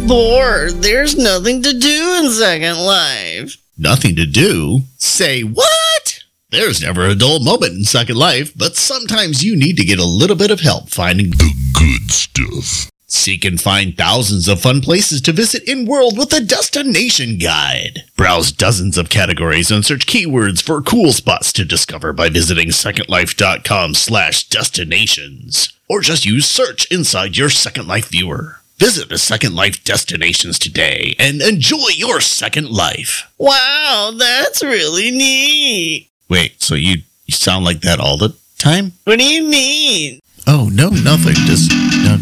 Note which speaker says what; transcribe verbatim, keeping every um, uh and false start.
Speaker 1: bored. There's nothing to do in Second Life.
Speaker 2: Nothing to do? Say what? There's never a dull moment in Second Life, but sometimes you need to get a little bit of help finding the good stuff. Seek and find thousands of fun places to visit in World with a destination guide. Browse dozens of categories and search keywords for cool spots to discover by visiting secondlife.com slash destinations. Or just use search inside your Second Life viewer. Visit the Second Life destinations today and enjoy your Second Life.
Speaker 1: Wow, that's really neat.
Speaker 2: Wait, so you, you sound like that all the time?
Speaker 1: What do you mean?
Speaker 2: Oh, no, nothing. Just... Uh,